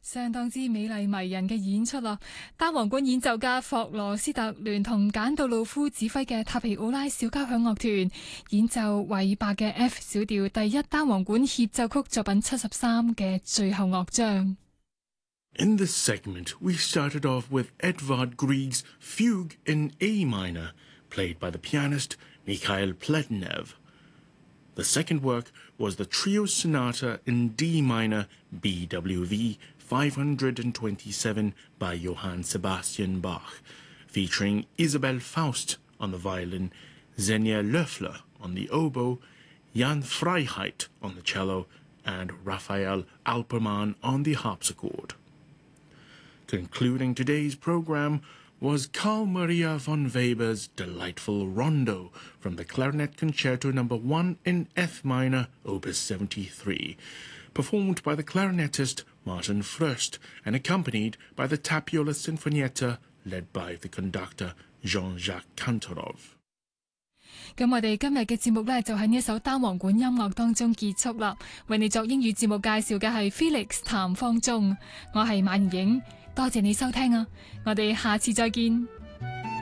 相當之美麗迷人嘅演出啦！單簧管演奏家霍羅斯特聯同簡杜魯夫指揮嘅塔皮奧拉小交響樂團演奏韋伯嘅 F 小調第一單簧管協奏曲作品73嘅最後樂章。 In this segment, we started off with Edvard Grieg's Fugue in A minor, played by the pianist Mikhail Plednev. The second work was the Trio Sonata in D minor, BWV 527 by Johann Sebastian Bach, featuring Isabel Faust on the violin, Xenia Löffler on the oboe, Jan Freiheit on the cello, and Raphael Alpermann on the harpsichord. Concluding today's program was Carl Maria von Weber's delightful Rondo from the Clarinet Concerto No. 1 in F minor, Opus 73, performed by the clarinetist Martin Fröst and accompanied by the Tapiola Sinfonietta led by the conductor Jean-Jacques Kantorov。 咁我哋今日嘅節目呢，就喺呢一首單簧管音樂當中結束啦。為你作英語節目介紹嘅係 Felix 譚方中，我係馬妍影，多謝你收聽啊！我哋下次再見。